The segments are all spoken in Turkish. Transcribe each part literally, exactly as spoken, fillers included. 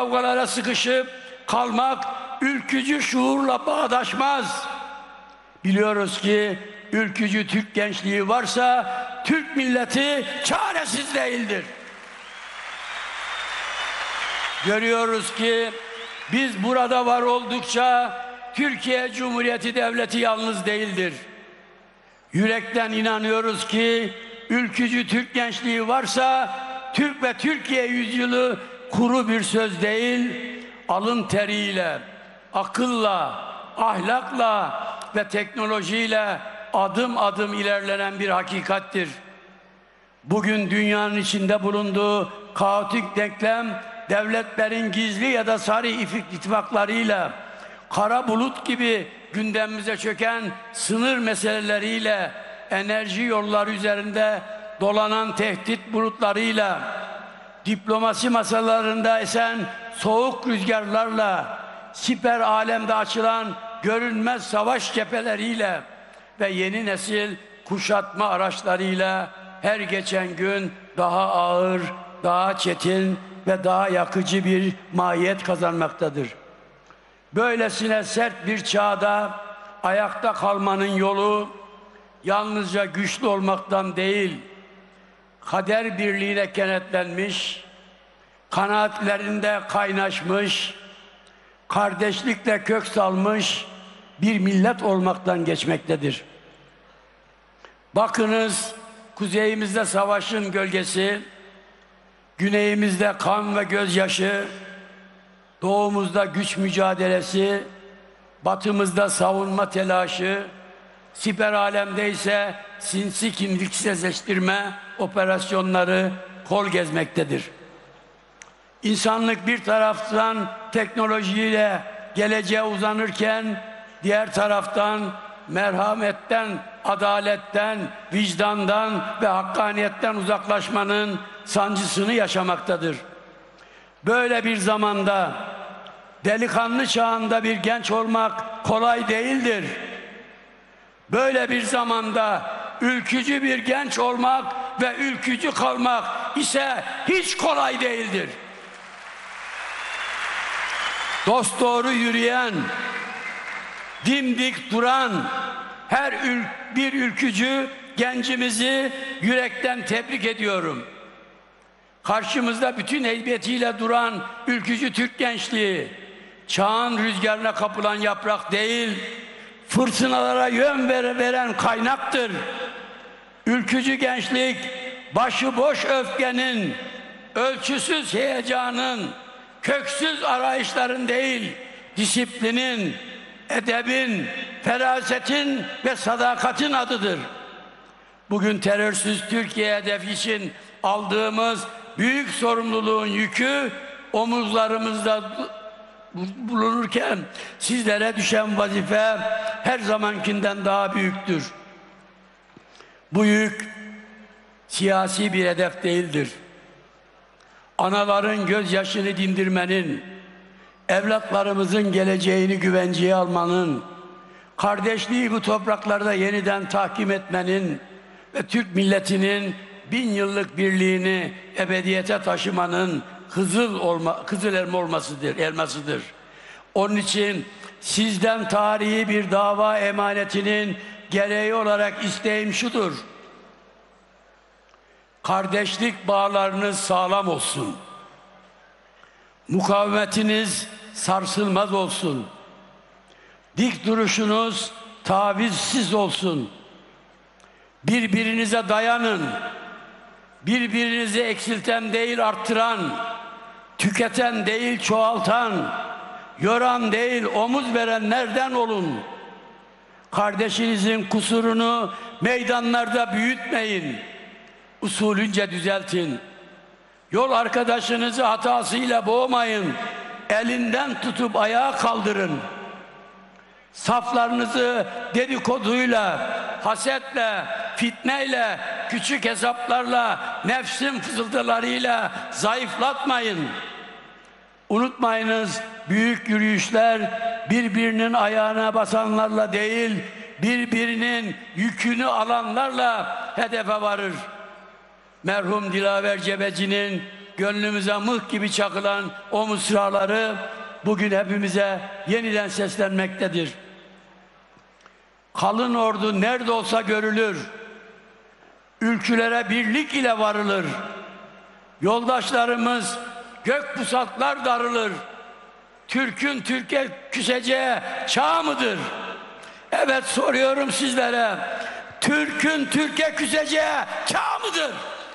kavgalara sıkışıp kalmak ülkücü şuurla bağdaşmaz. Biliyoruz ki ülkücü Türk gençliği varsa Türk milleti çaresiz değildir. Görüyoruz ki biz burada var oldukça Türkiye Cumhuriyeti Devleti yalnız değildir. Yürekten inanıyoruz ki ülkücü Türk gençliği varsa Türk ve Türkiye yüzyılı kuru bir söz değil, alın teriyle, akılla, ahlakla ve teknolojiyle adım adım ilerlenen bir hakikattir. Bugün dünyanın içinde bulunduğu kaotik denklem, devletlerin gizli ya da sarı ittifaklarıyla, kara bulut gibi gündemimize çöken sınır meseleleriyle, enerji yolları üzerinde dolanan tehdit bulutlarıyla, diplomasi masalarında esen soğuk rüzgarlarla, siper alemde açılan görünmez savaş cepheleriyle ve yeni nesil kuşatma araçlarıyla her geçen gün daha ağır, daha çetin ve daha yakıcı bir mahiyet kazanmaktadır. Böylesine sert bir çağda ayakta kalmanın yolu yalnızca güçlü olmaktan değil, kader birliğine kenetlenmiş, kanaatlerinde kaynaşmış, kardeşlikle kök salmış bir millet olmaktan geçmektedir. Bakınız, kuzeyimizde savaşın gölgesi, güneyimizde kan ve gözyaşı, doğumuzda güç mücadelesi, batımızda savunma telaşı, siber alemde ise sinsi kimliksizleştirme operasyonları kol gezmektedir. İnsanlık bir taraftan teknolojiyle geleceğe uzanırken, diğer taraftan merhametten, adaletten, vicdandan ve hakkaniyetten uzaklaşmanın sancısını yaşamaktadır. Böyle bir zamanda delikanlı çağında bir genç olmak kolay değildir. Böyle bir zamanda ülkücü bir genç olmak ve ülkücü kalmak ise hiç kolay değildir. Dosdoğru yürüyen, dimdik duran her ül bir ülkücü gencimizi yürekten tebrik ediyorum. Karşımızda bütün heybetiyle duran ülkücü Türk gençliği, çağın rüzgarına kapılan yaprak değil, fırtınalara yön veren kaynaktır. Ülkücü gençlik, başıboş öfkenin, ölçüsüz heyecanın, köksüz arayışların değil, disiplinin, edebin, ferasetin ve sadakatin adıdır. Bugün terörsüz Türkiye hedefi için aldığımız büyük sorumluluğun yükü omuzlarımızda bulunurken sizlere düşen vazife her zamankinden daha büyüktür. Bu yük siyasi bir hedef değildir. Anaların gözyaşını dindirmenin, evlatlarımızın geleceğini güvenceye almanın, kardeşliği bu topraklarda yeniden tahkim etmenin ve Türk milletinin bin yıllık birliğini ebediyete taşımanın kızıl olma, kızıl elma olmasıdır, elmasıdır. Onun için sizden tarihi bir dava emanetinin gereği olarak isteğim şudur: kardeşlik bağlarınız sağlam olsun. Mukavemetiniz sarsılmaz olsun. Dik duruşunuz tavizsiz olsun. Birbirinize dayanın. Birbirinizi eksilten değil arttıran, tüketen değil çoğaltan, yoran değil omuz verenlerden olun. Kardeşinizin kusurunu meydanlarda büyütmeyin. Usulünce düzeltin. Yol arkadaşınızı hatasıyla boğmayın. Elinden tutup ayağa kaldırın. Saflarınızı dedikoduyla, hasetle, fitneyle, küçük hesaplarla, nefsin fısıltılarıyla zayıflatmayın. Unutmayınız, büyük yürüyüşler birbirinin ayağına basanlarla değil, birbirinin yükünü alanlarla hedefe varır. Merhum Dilaver Cebeci'nin gönlümüze mıh gibi çakılan o mısraları bugün hepimize yeniden seslenmektedir. Kalın ordu nerede olsa görülür, ülkülere birlik ile varılır. Yoldaşlarımız gök pusatlar darılır. Türk'ün Türk'e küseceği çağ mıdır? Evet, soruyorum sizlere. Türk'ün Türk'e küseceği çağ mıdır?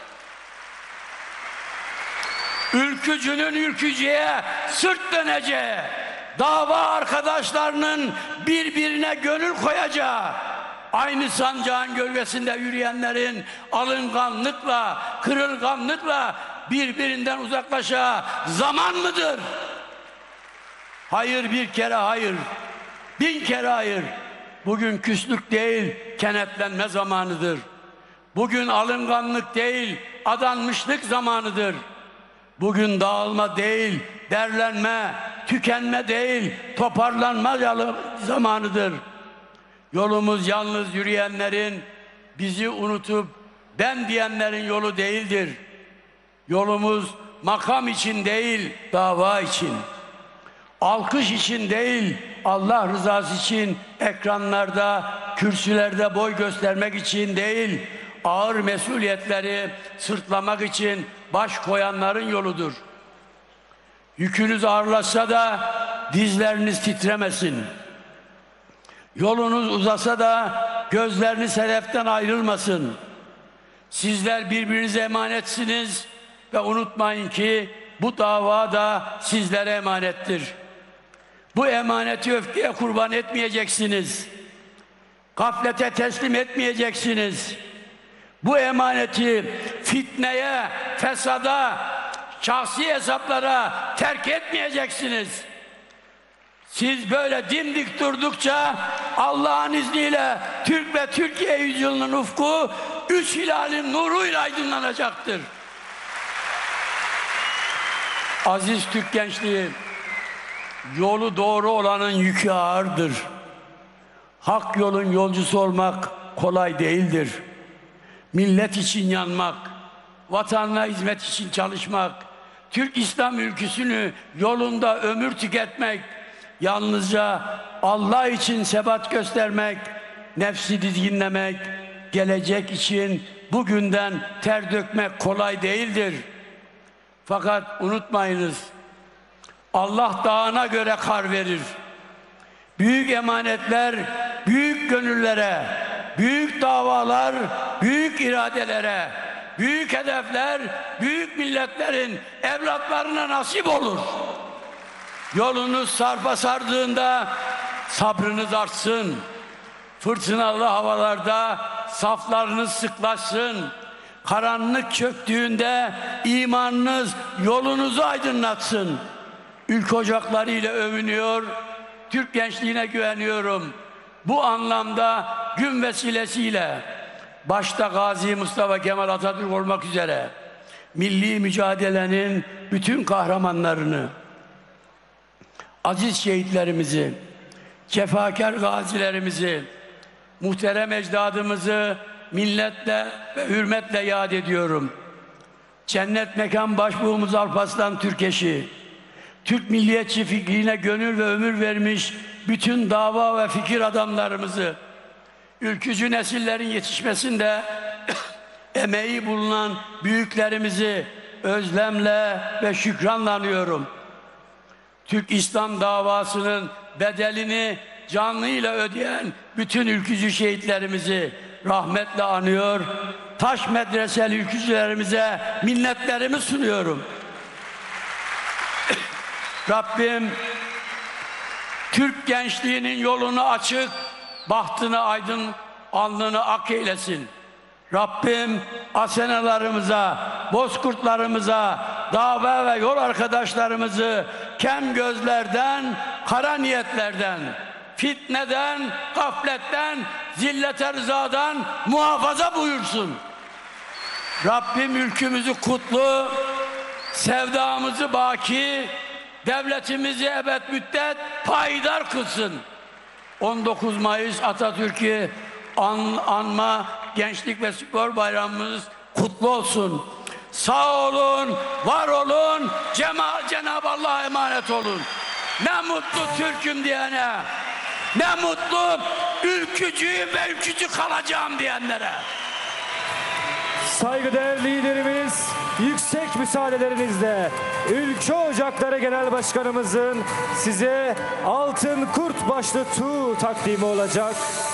Ülkücünün ülkücüye sırt döneceği, dava arkadaşlarının birbirine gönül koyacağı, aynı sancağın gölgesinde yürüyenlerin alınganlıkla, kırılganlıkla birbirinden uzaklaşacağı zaman mıdır? Hayır, bir kere hayır, bin kere hayır. Bugün küslük değil, kenetlenme zamanıdır. Bugün alınganlık değil, adanmışlık zamanıdır. Bugün dağılma değil, derlenme, tükenme değil, toparlanma zamanıdır. Yolumuz yalnız yürüyenlerin, bizi unutup ben diyenlerin yolu değildir. Yolumuz makam için değil, dava için. Alkış için değil, Allah rızası için ekranlarda, kürsülerde boy göstermek için değil, ağır mesuliyetleri sırtlamak için baş koyanların yoludur. Yükünüz ağırlaşsa da dizleriniz titremesin. Yolunuz uzasa da gözleriniz hedeften ayrılmasın. Sizler birbirinize emanetsiniz ve unutmayın ki bu dava da sizlere emanettir. Bu emaneti öfkeye kurban etmeyeceksiniz. Gaflete teslim etmeyeceksiniz. Bu emaneti fitneye, fesada, şahsi hesaplara terk etmeyeceksiniz. Siz böyle dimdik durdukça Allah'ın izniyle Türk ve Türkiye yüzyılının ufku üç hilalin nuruyla aydınlanacaktır. Aziz Türk gençliği, yolu doğru olanın yükü ağırdır. Hak yolun yolcusu olmak kolay değildir. Millet için yanmak, vatanına hizmet için çalışmak, Türk İslam ülküsünü yolunda ömür tüketmek, yalnızca Allah için sebat göstermek, nefsi dizginlemek, gelecek için bugünden ter dökmek kolay değildir. Fakat unutmayınız, Allah dağına göre kar verir. Büyük emanetler, büyük gönüllere, büyük davalar, büyük iradelere, büyük hedefler, büyük milletlerin evlatlarına nasip olur. Yolunuz sarpa sardığında sabrınız artsın. Fırtınalı havalarda saflarınız sıklaşsın. Karanlık çöktüğünde imanınız yolunuzu aydınlatsın. Ülke ocakları ile övünüyor, Türk gençliğine güveniyorum. Bu anlamda gün vesilesiyle başta Gazi Mustafa Kemal Atatürk olmak üzere milli mücadelenin bütün kahramanlarını, aziz şehitlerimizi, cefakar gazilerimizi, muhterem ecdadımızı milletle ve hürmetle yad ediyorum. Cennet mekan başbuğumuz Alparslan Türkeş'i, Türk milliyetçi fikrine gönül ve ömür vermiş bütün dava ve fikir adamlarımızı, ülkücü nesillerin yetişmesinde emeği bulunan büyüklerimizi özlemle ve şükranla anıyorum. Türk İslam davasının bedelini canlıyla ödeyen bütün ülkücü şehitlerimizi rahmetle anıyor. Taş medreseli ülkücülerimize minnetlerimi sunuyorum. Rabbim Türk gençliğinin yolunu açık, bahtını aydın, alnını ak eylesin. Rabbim asenalarımıza, bozkurtlarımıza, dava ve yol arkadaşlarımızı kem gözlerden, kara niyetlerden, fitneden, gafletten, zillete rızadan muhafaza buyursun. Rabbim ülkümüzü kutlu, sevdamızı baki, devletimizi ebed müddet payidar kılsın. on dokuz Mayıs Atatürk'ü an, anma Gençlik ve Spor Bayramımız kutlu olsun. Sağ olun, var olun, Cema- Cenab-ı Allah'a emanet olun. Ne mutlu Türk'üm diyene, ne mutlu ülkücüyüm ve ülkücü kalacağım diyenlere. Saygıdeğer liderimiz yüksek müsaadelerinizle Ülke Ocakları Genel Başkanımızın size altın kurt başlı tuğ takdimi olacak.